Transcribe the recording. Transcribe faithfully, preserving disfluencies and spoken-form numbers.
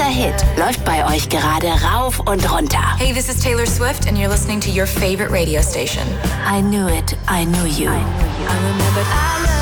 Hit läuft bei euch gerade rauf und runter. Hey, this is Taylor Swift and you're listening to your favorite radio station. I knew it, I knew you. I remembered I